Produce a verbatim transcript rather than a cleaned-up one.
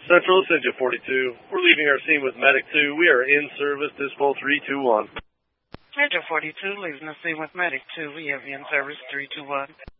Central, Essential forty-two. We're leaving our scene with Medic two. We are in service, Dispo three two one. Central forty-two, leaving the scene with Medic two. We have in service three two one.